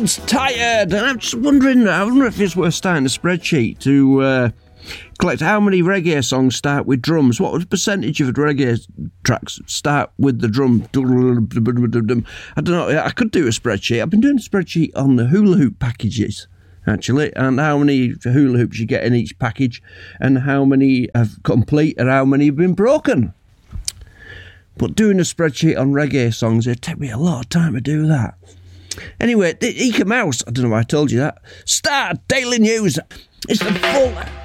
God's tired. And I'm just wondering, I wonder if it's worth starting a spreadsheet to collect how many reggae songs start with drums. What was the percentage of reggae tracks start with the drum? I don't know. I could do a spreadsheet. I've been doing a spreadsheet on the hula hoop packages, actually, and how many hula hoops you get in each package, and how many have complete and how many have been broken. But doing a spreadsheet on reggae songs, it'd take me a lot of time to do that. Anyway, the Eka Mouse, I don't know why I told you that. Start Daily News. It's the full